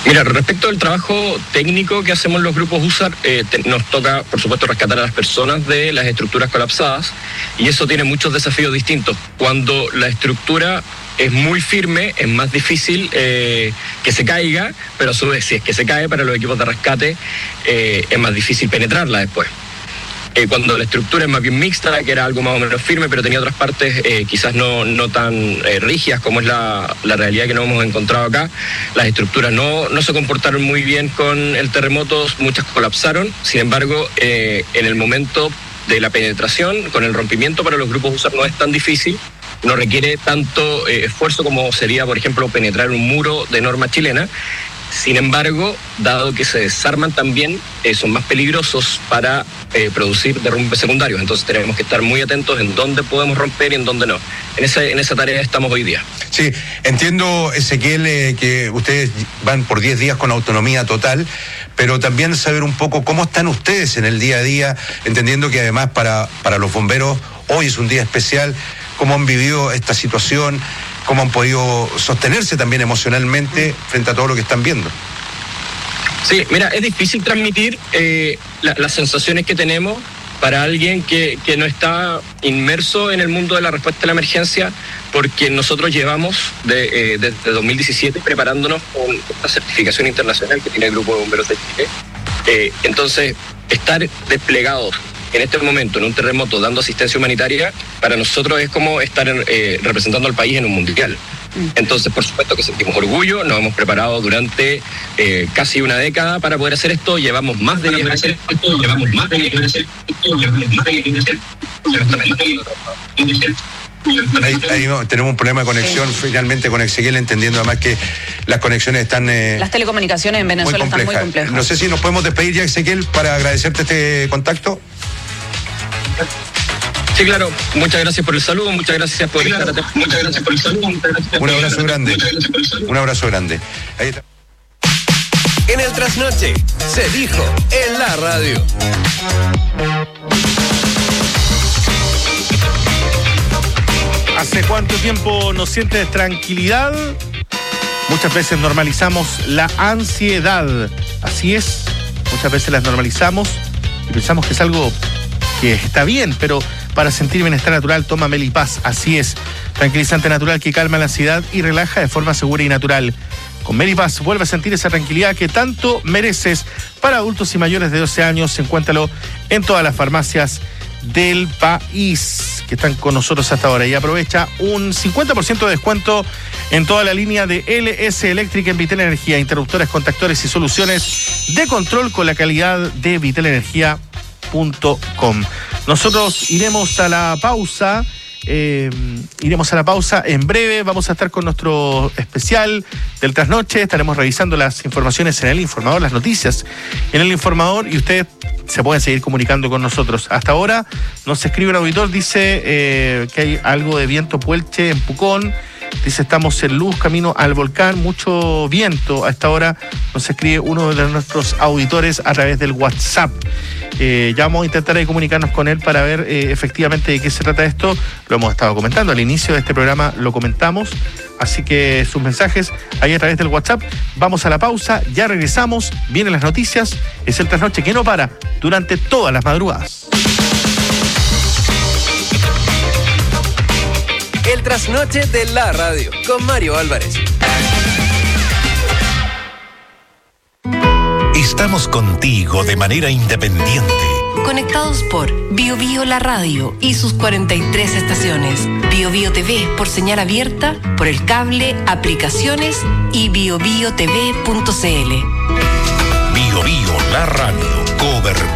Mira, respecto al trabajo técnico que hacemos los grupos USAR, nos toca, por supuesto, rescatar a las personas de las estructuras colapsadas, y eso tiene muchos desafíos distintos. Cuando la estructura es muy firme, es más difícil que se caiga, pero a su vez, si es que se cae, para los equipos de rescate es más difícil penetrarla después. Cuando la estructura es más bien mixta, que era algo más o menos firme, pero tenía otras partes quizás no tan rígidas como es la realidad que nos hemos encontrado acá, las estructuras no se comportaron muy bien con el terremoto, muchas colapsaron. Sin embargo, en el momento de la penetración, con el rompimiento, para los grupos USAR no es tan difícil, no requiere tanto esfuerzo como sería, por ejemplo, penetrar un muro de norma chilena. Sin embargo, dado que se desarman también, son más peligrosos para producir derrumbes secundarios. Entonces tenemos que estar muy atentos en dónde podemos romper y en dónde no. En esa tarea estamos hoy día. Sí, entiendo, Ezequiel, que ustedes van por 10 días con autonomía total, pero también saber un poco cómo están ustedes en el día a día, entendiendo que además para los bomberos hoy es un día especial. ¿Cómo han vivido esta situación? ¿Cómo han podido sostenerse también emocionalmente frente a todo lo que están viendo? Sí, mira, es difícil transmitir las sensaciones que tenemos para alguien que no está inmerso en el mundo de la respuesta a la emergencia, porque nosotros llevamos desde 2017 preparándonos con esta certificación internacional que tiene el Grupo de Bomberos de Chile. Entonces, estar desplegados en este momento en un terremoto dando asistencia humanitaria, para nosotros es como estar representando al país en un mundial. Entonces, por supuesto que sentimos orgullo, nos hemos preparado durante casi una década para poder hacer esto, llevamos más de 10 meses. Ahí tenemos un problema de conexión finalmente con Ezequiel, entendiendo además que las conexiones están... las telecomunicaciones en Venezuela están muy complejas. No sé si nos podemos despedir ya, Ezequiel, para agradecerte este contacto. Sí, claro. Muchas gracias por el saludo, muchas gracias por estar atento. Muchas gracias por el saludo. Un abrazo grande. Un abrazo grande. Ahí está. En el Trasnoche se dijo en la radio. ¿Hace cuánto tiempo nos sientes tranquilidad? Muchas veces normalizamos la ansiedad. Así es, muchas veces las normalizamos y pensamos que es algo que está bien, pero para sentir bienestar natural toma Melipaz. Así es, tranquilizante natural que calma la ansiedad y relaja de forma segura y natural. Con Melipaz vuelve a sentir esa tranquilidad que tanto mereces. Para adultos y mayores de 12 años, encuéntralo en todas las farmacias del país que están con nosotros hasta ahora, y aprovecha un 50% de descuento en toda la línea de LS Eléctrica en Vitel Energía, interruptores, contactores y soluciones de control con la calidad de vitelenergia.com. Nosotros iremos a la pausa. En breve vamos a estar con nuestro especial del Trasnoche. Estaremos revisando las informaciones en el Informador, las noticias en el Informador, y ustedes se pueden seguir comunicando con nosotros. Hasta ahora nos escribe un auditor, dice que hay algo de viento puelche en Pucón. Dice, estamos en luz, camino al volcán, mucho viento. A esta hora nos escribe uno de nuestros auditores a través del WhatsApp. Ya vamos a intentar comunicarnos con él para ver efectivamente de qué se trata esto. Lo hemos estado comentando, al inicio de este programa lo comentamos, así que sus mensajes ahí a través del WhatsApp. Vamos a la pausa, ya regresamos, vienen las noticias, es el Trasnoche que no para durante todas las madrugadas. El Trasnoche de la radio con Mario Álvarez. Estamos contigo de manera independiente. Conectados por Bio Bio La Radio y sus 43 estaciones. Bio Bio TV por señal abierta, por el cable, aplicaciones y biobiotv.cl. Bio Bio La Radio. Cobertura.